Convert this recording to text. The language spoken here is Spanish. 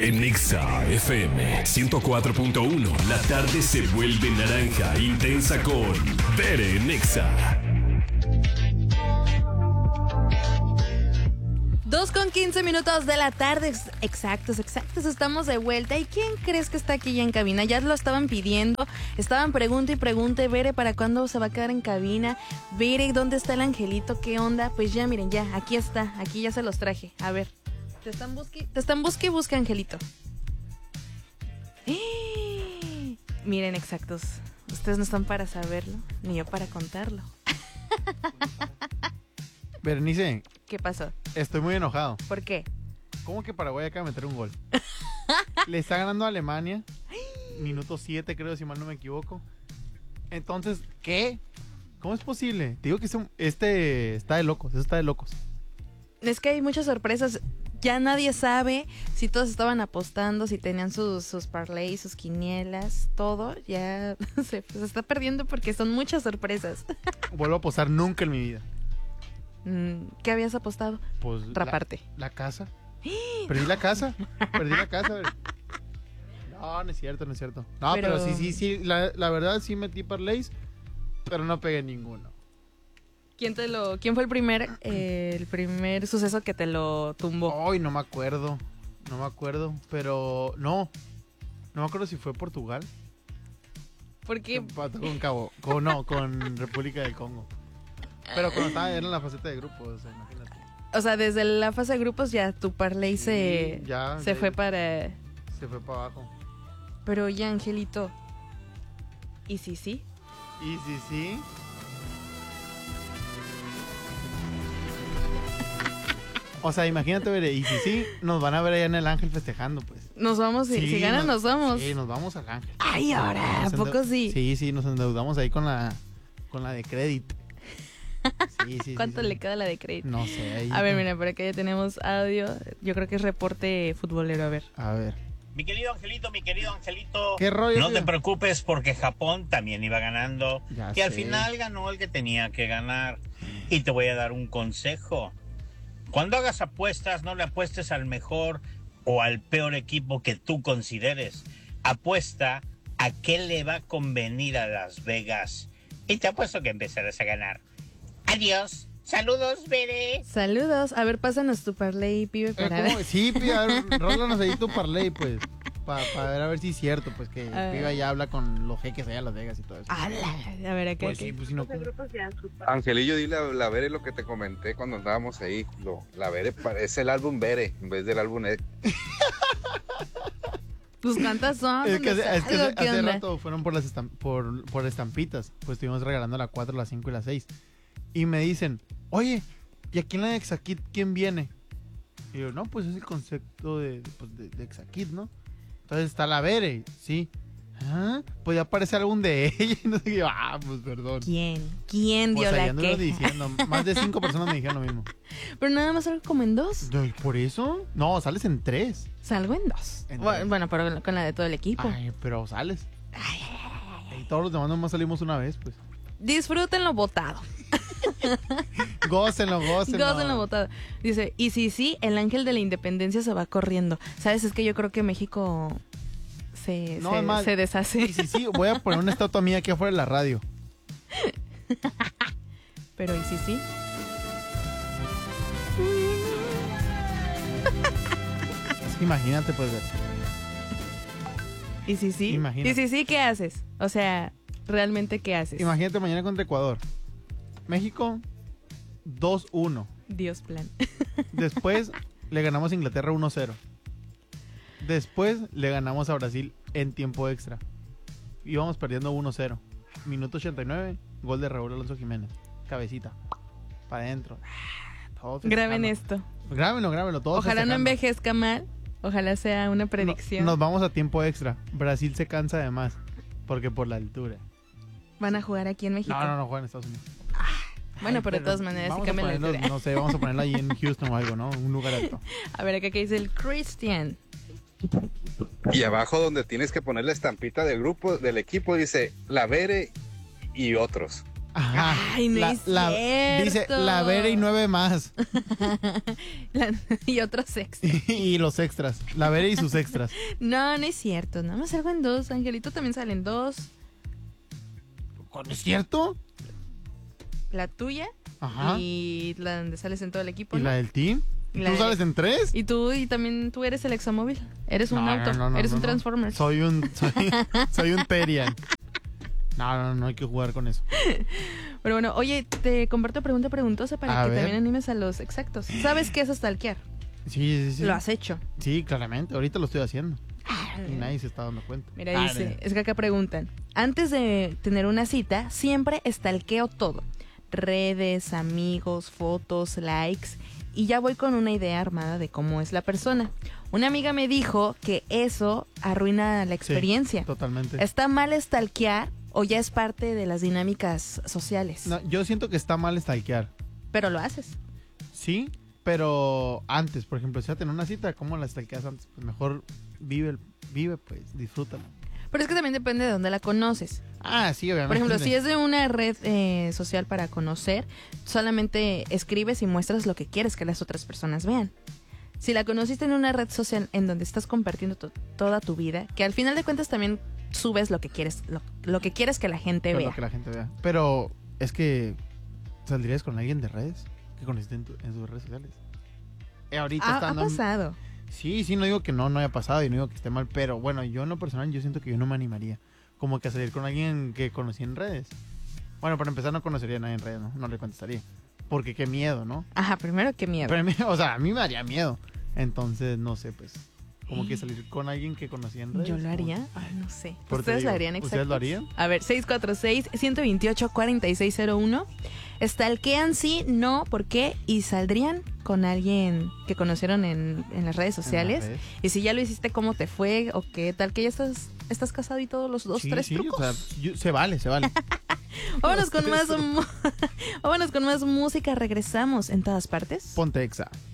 En Exa FM 104.1, la tarde se vuelve naranja intensa con Bere en Exa. 2:15 de la tarde, exactos, estamos de vuelta. ¿Y quién crees que está aquí ya en cabina? Ya lo estaban pidiendo, estaban pregunta y pregunte, Bere, ¿para cuándo se va a quedar en cabina? Bere, ¿dónde está el angelito? ¿Qué onda? Pues ya, miren, ya, aquí está, aquí ya se los traje. A ver, te están busque y busque, angelito. Miren, exactos, ustedes no están para saberlo, ni yo para contarlo. Berenice, ¿Qué pasó? estoy muy enojado. ¿Por qué? ¿Cómo que Paraguay acaba de meter un gol? Le está ganando a Alemania. Minuto 7, creo, si mal no me equivoco. Entonces, ¿qué? ¿Cómo es posible? Te digo que este está de locos, eso está de locos. Es que hay muchas sorpresas. Ya nadie sabe si todos estaban apostando, si tenían sus parlays, sus quinielas, todo. Ya se está perdiendo porque son muchas sorpresas. Vuelvo a apostar nunca en mi vida. ¿Qué habías apostado? Pues Raparte. La casa. Perdí la casa. No, no es cierto. No, pero sí. La verdad sí metí parlays, pero no pegué ninguno. ¿Quién fue el primer suceso que te lo tumbó? Ay, no me acuerdo, pero no me acuerdo si fue Portugal. ¿Por qué? Empató con República del Congo. Pero cuando estaba en la faceta de grupos, imagínate. O sea, desde la fase de grupos ya tu parlay se fue para... Se fue para abajo. Pero ya, Angelito, ¿y si sí? ¿Y si sí? O sea, imagínate, Bere, y si sí, nos van a ver allá en el Ángel festejando, pues. Nos vamos, si ganan, nos vamos. Sí, nos vamos al Ángel. Ay, ahora, ¿a poco sí? Sí, nos endeudamos ahí con la de crédito. Sí. ¿Cuánto le queda la de crédito? No sé. Ahí a ver, mira, por acá ya tenemos audio. Yo creo que es reporte futbolero, a ver. Mi querido Angelito. ¿Qué rollo? No te preocupes porque Japón también iba ganando. Ya y sé. al final ganó el que tenía que ganar. Y te voy a dar un consejo. Cuando hagas apuestas, no le apuestes al mejor o al peor equipo que tú consideres. Apuesta a qué le va a convenir a Las Vegas. Y te apuesto que empezarás a ganar. Adiós. Saludos, Bere. Saludos. A ver, pásanos tu parlay, pibe, para ver. Sí, pibe, a ver, rólanos ahí tu parlay, pues. Para ver a ver si es cierto, pues, que pibe ya habla con los jeques allá en Las Vegas y todo eso. A ver, acá. Pues sí, pues si no... Angelillo, dile a la Bere lo que te comenté cuando andábamos ahí. La Bere parece el álbum Bere en vez del álbum Ed. Pues cuántas son. Es que hace onda? rato fueron por estampitas. Pues estuvimos regalando la 4, la 5 y la 6. Y me dicen, oye, ¿y aquí en la de Exakit quién viene? Y yo, no, pues es el concepto de Exakit, ¿no? Entonces está la Bere, sí. ¿Ah? Pues ya aparece álbum de ella. Y no sé qué. Pues perdón. ¿Quién dio Pues la allá queja? diciendo, más de 5 personas me dijeron lo mismo. Pero nada más salgo como en 2. ¿Por eso? No, sales en 3. Salgo en 2. En Bueno, pero con la de todo el equipo. Ay, pero sales. Y todos los demás nomás salimos una vez, pues. Disfrútenlo botado. Gócenlo. Gócenlo botado. Dice, y sí, el ángel de la independencia se va corriendo. ¿Sabes? Es que yo creo que México se deshace. Y sí, voy a poner una estatua mía aquí afuera de la radio. Pero ¿y sí? Es que imagínate, pues. ¿Y sí? Imagínate. ¿Y sí, qué haces? O sea, ¿realmente qué haces? Imagínate mañana contra Ecuador. México 2-1. Dios plan. Después le ganamos a Inglaterra 1-0. Después le ganamos a Brasil en tiempo extra. Íbamos perdiendo 1-0. Minuto 89, gol de Raúl Alonso Jiménez. Cabecita. Para adentro. Graben esto. Grábenlo. Todos Ojalá no festejando. envejezca mal. Ojalá sea una predicción. Nos vamos a tiempo extra. Brasil se cansa de más. Porque por la altura. ¿Van a jugar aquí en México? No, juegan en Estados Unidos. Bueno, pero de todas maneras, sí cambian la altura. No sé, vamos a ponerla ahí en Houston o algo, ¿no? Un lugar alto. A ver, acá que dice el Christian. Y abajo donde tienes que poner la estampita del grupo, del equipo, dice la Bere y otros. Ajá. Ay, no es cierto. Dice la Bere y 9 más. Y otros extras. Y los extras. La Bere y sus extras. No, no es cierto. Nada más salgo en 2. Angelito también sale en 2. ¿Es cierto? La tuya. Ajá. Y la donde sales en todo el equipo. ¿Y ¿no? la del team? Y ¿Y la tú de- sales en 3? Y también tú eres el examóvil. Eres un auto. Eres un Transformers. Soy un Terian. No hay que jugar con eso. Pero bueno, oye, te comparto pregunta preguntosa para A que ver. también animes a los exactos. ¿Sabes qué es stalkear? Sí. Lo has hecho. Sí, claramente. Ahorita lo estoy haciendo. Y nadie se está dando cuenta. Mira, dice, es que acá preguntan. Antes de tener una cita, siempre stalkeo todo. Redes, amigos, fotos, likes. Y ya voy con una idea armada de cómo es la persona. Una amiga me dijo que eso arruina la experiencia. Sí, totalmente. ¿Está mal stalkear o ya es parte de las dinámicas sociales? No, yo siento que está mal stalkear. Pero lo haces. Sí, pero antes, por ejemplo, si ya tener una cita, ¿cómo la stalkeas antes? Pues mejor vive, pues, disfrútala. Pero es que también depende de dónde la conoces. Ah, sí, obviamente. Por ejemplo, si es de una red social para conocer, solamente escribes y muestras lo que quieres que las otras personas vean. Si la conociste en una red social en donde estás compartiendo toda tu vida, que al final de cuentas también subes lo que quieres, lo que quieres que la gente Pero vea. lo que la gente vea. Pero es que saldrías con alguien de redes que conociste en sus redes sociales. Ahorita Ha pasado. Sí, no digo que no haya pasado y no digo que esté mal, pero bueno, yo en lo personal yo siento que yo no me animaría como que a salir con alguien que conocí en redes. Bueno, para empezar no conocería a nadie en redes, ¿no? No le contestaría. Porque qué miedo, ¿no? Ajá, primero qué miedo. Pero, o sea, a mí me daría miedo. Entonces, no sé, pues, como que salir con alguien que conocí en redes. ¿Yo lo como- haría? Ay, no sé. Por eso ¿Ustedes digo, lo harían exacto? ¿Ustedes lo harían? A ver, 646-128-4601. ¿Stalkean sí, no, por qué? ¿Y saldrían con alguien que conocieron en las redes sociales? redes. Y si ya lo hiciste, ¿cómo te fue? ¿O qué tal? ¿Que ya estás casado y todos los dos, Sí, tres sí, trucos? o sea, se vale. Vámonos los con tres más, vámonos con más música. Regresamos en todas partes. Ponte Exa.